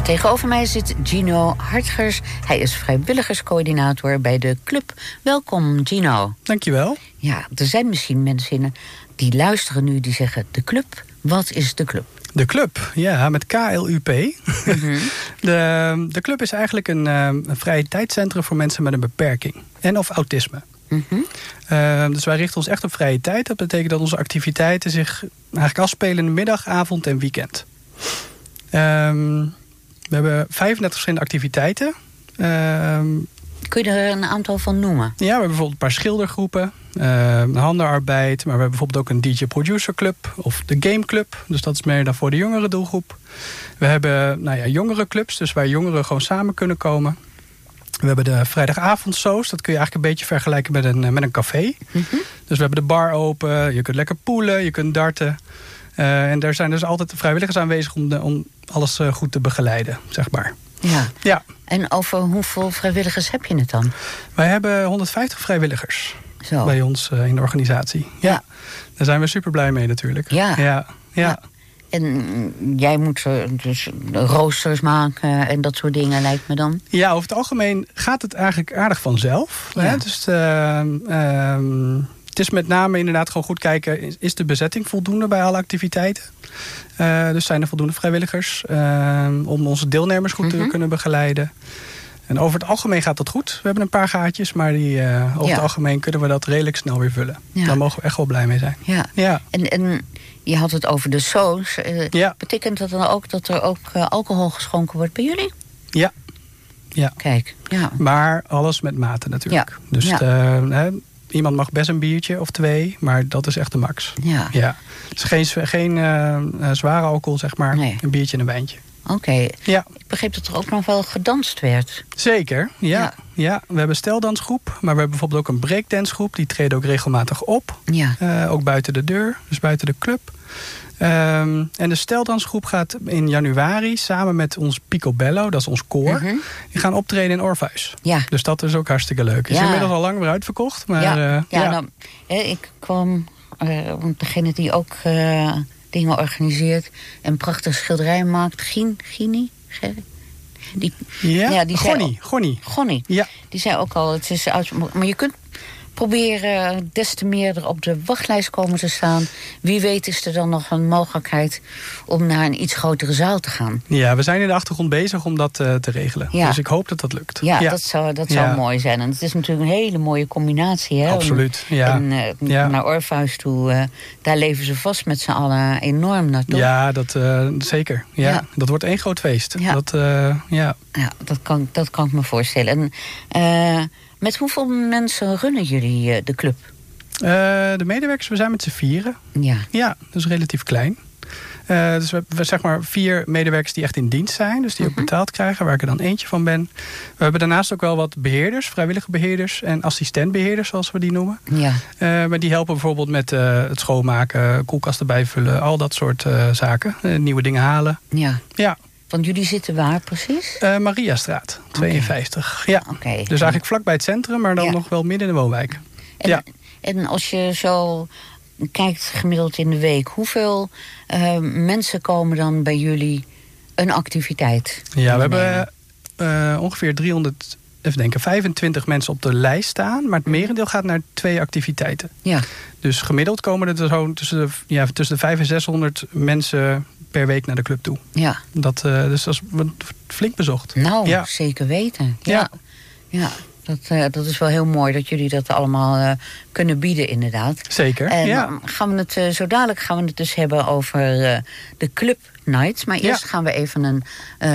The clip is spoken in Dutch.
Tegenover mij zit Gino Hartgers. Hij is vrijwilligerscoördinator bij de club. Welkom, Gino. Dankjewel. Ja, er zijn misschien mensen die luisteren nu die zeggen... de club, wat is de club? De club, ja, met KLUP. Mm-hmm. De club is eigenlijk een vrije tijdscentrum voor mensen met een beperking. En of autisme. Mm-hmm. Dus wij richten ons echt op vrije tijd. Dat betekent dat onze activiteiten zich eigenlijk afspelen in de middag, avond en weekend. We hebben 35 verschillende activiteiten. Kun je er een aantal van noemen? Ja, we hebben bijvoorbeeld een paar schildergroepen. Handenarbeid. Maar we hebben bijvoorbeeld ook een DJ-producer club. Of de game club. Dus dat is meer dan voor de jongere doelgroep. We hebben jongerenclubs. Dus waar jongeren gewoon samen kunnen komen. We hebben de vrijdagavondsoos. Dat kun je eigenlijk een beetje vergelijken met een café. Mm-hmm. Dus we hebben de bar open. Je kunt lekker poelen. Je kunt darten. En daar zijn dus altijd vrijwilligers aanwezig om alles goed te begeleiden, zeg maar. Ja. En over hoeveel vrijwilligers heb je het dan? Wij hebben 150 vrijwilligers bij ons in de organisatie. Ja. Daar zijn we super blij mee natuurlijk. Ja. En jij moet dus roosters maken en dat soort dingen, lijkt me dan? Ja, over het algemeen gaat het eigenlijk aardig vanzelf. Ja. Hè? Dus het is met name inderdaad gewoon goed kijken... is de bezetting voldoende bij alle activiteiten? Dus zijn er voldoende vrijwilligers... om onze deelnemers goed te kunnen begeleiden. En over het algemeen gaat dat goed. We hebben een paar gaatjes, maar over het algemeen kunnen we dat redelijk snel weer vullen. Ja. Daar mogen we echt wel blij mee zijn. Ja. En je had het over de soos. Betekent dat dan ook dat er ook alcohol geschonken wordt bij jullie? Ja. Kijk, ja. Maar alles met mate natuurlijk. Ja. Dus iemand mag best een biertje of 2, maar dat is echt de max. Ja. Dus geen zware alcohol, zeg maar. Nee. Een biertje en een wijntje. Oké. Ja. Ik begreep dat er ook nog wel gedanst werd. Zeker, ja. We hebben een steldansgroep, maar we hebben bijvoorbeeld ook een breakdancegroep. Die treden ook regelmatig op. Ja. Ook buiten de deur, dus buiten de club. En de steldansgroep gaat in januari samen met ons Picobello, dat is ons koor, mm-hmm. Die gaan optreden in Orpheus. Ja. Dus dat is ook hartstikke leuk. Is inmiddels al lang weer uitverkocht. Maar, nou, ik kwam, degene die ook dingen organiseert en prachtige schilderijen maakt, Gini. Gonnie. Ja. Die zei ook al, het is uit, maar je kunt proberen des te meer er op de wachtlijst komen te staan. Wie weet is er dan nog een mogelijkheid om naar een iets grotere zaal te gaan. Ja, we zijn in de achtergrond bezig om dat te regelen. Ja. Dus ik hoop dat dat lukt. Ja. Dat zou mooi zijn. En het is natuurlijk een hele mooie combinatie. Hè? Absoluut, naar Orpheus toe, daar leven ze vast met z'n allen enorm naartoe. Ja, dat zeker. Ja. Dat wordt één groot feest. Ja. Dat kan ik me voorstellen. En met hoeveel mensen runnen jullie de club? De medewerkers, we zijn met z'n 4. Ja, dus relatief klein. Dus we hebben zeg maar 4 medewerkers die echt in dienst zijn. Dus die ook betaald krijgen, waar ik er dan eentje van ben. We hebben daarnaast ook wel wat beheerders, vrijwillige beheerders en assistentbeheerders, zoals we die noemen. Ja. Maar die helpen bijvoorbeeld met het schoonmaken, koelkasten bijvullen, al dat soort zaken. Nieuwe dingen halen. Ja. Want jullie zitten waar precies? Mariastraat, 52. Okay. Ja. Okay. Dus eigenlijk vlakbij het centrum, maar dan nog wel midden in de woonwijk. En als je zo kijkt gemiddeld in de week, hoeveel mensen komen dan bij jullie een activiteit? Ja, we hebben ongeveer 325 mensen op de lijst staan, maar het merendeel gaat naar 2 activiteiten. Ja. Dus gemiddeld komen er zo tussen de 500 en 600 mensen per week naar de club toe. Ja. Dus dat is flink bezocht. Nou, zeker weten. Ja. Dat is wel heel mooi dat jullie dat allemaal kunnen bieden, inderdaad. Zeker, en gaan we het zo dadelijk gaan we het dus hebben over de Club Nights. Maar eerst gaan we even een